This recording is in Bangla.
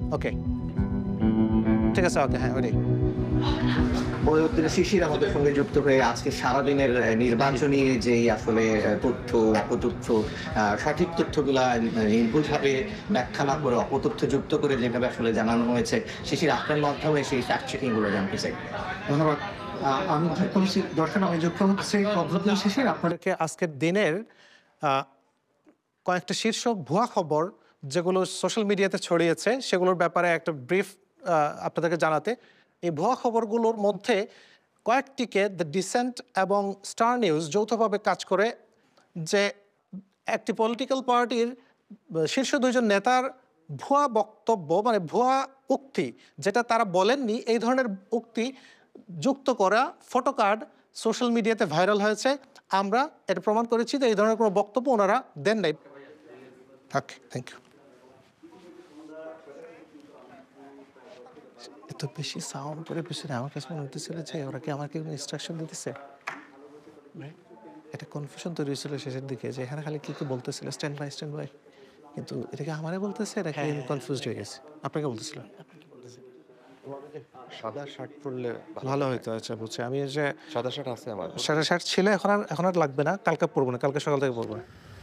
ওকে, ঠিক আছে, ওকে, হ্যাঁ, ওইটাই। পরবর্তীতে শিশির আমাদের সঙ্গে যুক্ত হয়ে আজকে সারাদিনের নির্বাচনী যেই আসলে তথ্য, অপতথ্য, সঠিক তথ্যগুলা নির্ভুলভাবে ব্যাখ্যা না করে অপতথ্য যুক্ত করে যেভাবে আসলে জানানো হয়েছে, শিশির আপনার মাধ্যমে সেই ফ্যাক্ট চেকিং গুলো জানতে চাই। ধন্যবাদ। আমি যুক্ত হচ্ছি, দর্শন আমি যুক্ত হচ্ছি পদ্ধতি শেষে আপনার আপনাদেরকে আজকের দিনের আহ, কয়েকটা শীর্ষ ভুয়া খবর যেগুলো সোশ্যাল মিডিয়াতে ছড়িয়েছে সেগুলোর ব্যাপারে একটা ব্রিফ আপনাদেরকে জানাতে। এই ভুয়া খবরগুলোর মধ্যে কয়েকটিকে দ্য ডিসেন্ট এবং স্টার নিউজ যৌথভাবে কাজ করে যে একটি পলিটিক্যাল পার্টির শীর্ষ দুইজন নেতার ভুয়া বক্তব্য, মানে ভুয়া উক্তি, যেটা তারা বলেননি, এই ধরনের উক্তি যুক্ত করা ফটো কার্ড সোশ্যাল মিডিয়াতে ভাইরাল হয়েছে। আমরা এটা প্রমাণ করেছি যে এই ধরনের কোনো বক্তব্য ওনারা দেন নাই। থাক, থ্যাংক ইউ। এত বেশি সাউন্ড করে পিছনে আমার কাছে মনে হতেছিল যে ওরা কি আমাকে ইনস্ট্রাকশন দিতেছে। একটা কনফিউশন তৈরি হয়েছিল শেষের দিকে যে এখানে খালি কি কি বলতেছিল স্ট্যান্ড বাই স্ট্যান্ড বাই, কিন্তু এটাকে আমারে বলতেছে, নাকি আমি কনফিউজড হয়ে গেছি। আপনাকে বলতেছিল সাদা শার্ট পরলে ভালো হইতো। আচ্ছা, বুঝছি। আমি যে সাদা শার্ট আছে আমার। সাদা শার্ট ছিল, এখন আর লাগবে না, কালকে পরবো না, কালকে সকাল থেকে পরবো।